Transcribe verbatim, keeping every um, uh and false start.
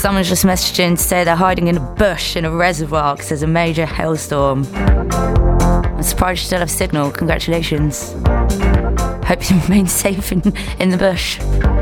Someone's just messaged in to say they're hiding in a bush in a reservoir because there's a major hailstorm. I'm surprised you still have signal. Congratulations. Hope you remain safe in, in the bush.